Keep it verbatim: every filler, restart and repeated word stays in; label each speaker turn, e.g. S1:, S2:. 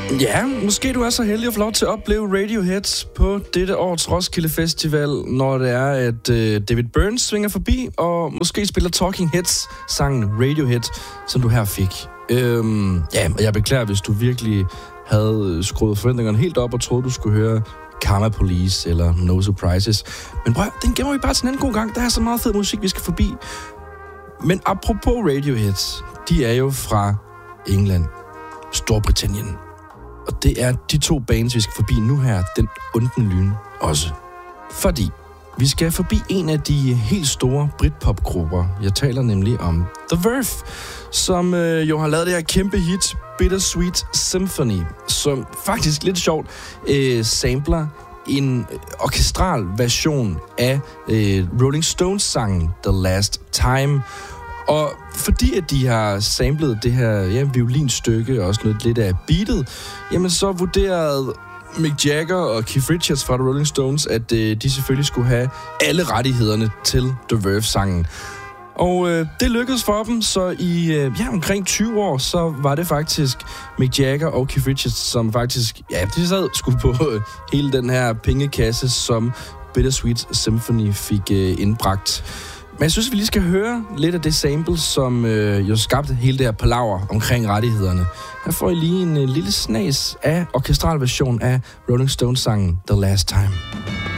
S1: Ja, måske du er så heldig at få lov til at opleve Radiohead på dette års Roskilde Festival, når det er, at øh, David Byrne svinger forbi, og måske spiller Talking Heads sangen Radiohead, som du her fik. Øhm, ja, og jeg beklager, hvis du virkelig havde skruet forventningerne helt op og troede, du skulle høre Karma Police eller No Surprises. Men prøv, den gemmer vi bare til en anden god gang. Der er så meget fed musik, vi skal forbi. Men apropos Radiohead, de er jo fra England, Storbritannien. Og det er de to bands, vi skal forbi nu her, den onden lyn også. Fordi vi skal forbi en af de helt store Britpop-grupper. Jeg taler nemlig om The Verve, som øh, jo har lavet det her kæmpe hit, Bittersweet Symphony, som faktisk lidt sjovt øh, sampler en orkestral version af øh, Rolling Stones-sangen The Last Time. Og fordi at de har samlet det her ja, violinstykke og også noget lidt af beatet, jamen så vurderede Mick Jagger og Keith Richards fra The Rolling Stones, at øh, de selvfølgelig skulle have alle rettighederne til The Verve-sangen. Og øh, det lykkedes for dem, så i øh, ja, omkring tyve år, så var det faktisk Mick Jagger og Keith Richards, som faktisk, ja, de sad skulle på øh, hele den her pengekasse, som Bittersweet Symphony fik øh, indbragt. Men jeg synes, vi lige skal høre lidt af det sample, som øh, jo skabte hele det her palaver omkring rettighederne. Her får I lige en øh, lille snas af orkestralversion af Rolling Stones-sangen The Last Time.